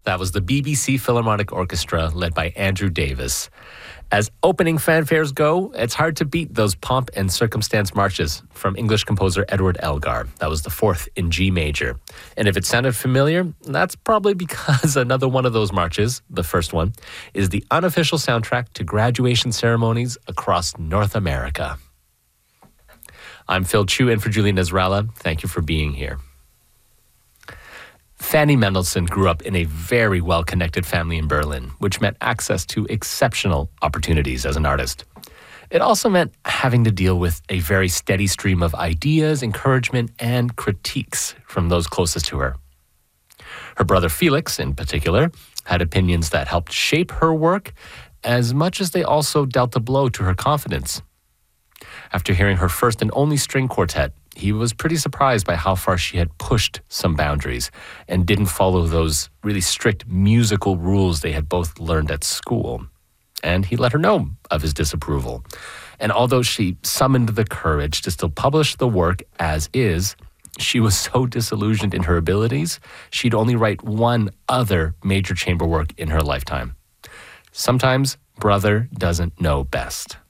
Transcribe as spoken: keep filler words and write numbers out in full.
That was the B B C Philharmonic Orchestra, led by Andrew Davis. As opening fanfares go, it's hard to beat those pomp and circumstance marches from English composer Edward Elgar. That was the fourth in G major. And if it sounded familiar, that's probably because another one of those marches, the first one, is the unofficial soundtrack to graduation ceremonies across North America. I'm Phil Chu in for Julie Nasrallah. Thank you for being here. Fanny Mendelssohn grew up in a very well-connected family in Berlin, which meant access to exceptional opportunities as an artist. It also meant having to deal with a very steady stream of ideas, encouragement, and critiques from those closest to her. Her brother Felix, in particular, had opinions that helped shape her work as much as they also dealt a blow to her confidence. After hearing her first and only string quartet, he was pretty surprised by how far she had pushed some boundaries and didn't follow those really strict musical rules they had both learned at school. And he let her know of his disapproval. And although she summoned the courage to still publish the work as is, she was so disillusioned in her abilities, she'd only write one other major chamber work in her lifetime. Sometimes brother doesn't know best.